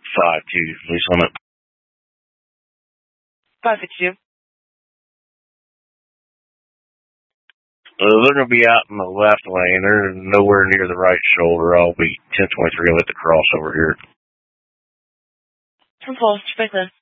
5-2, lease limit. 552. They're going to be out in the left lane. They're nowhere near the right shoulder. I'll be 1023 at the crossover here. 10-4, check this.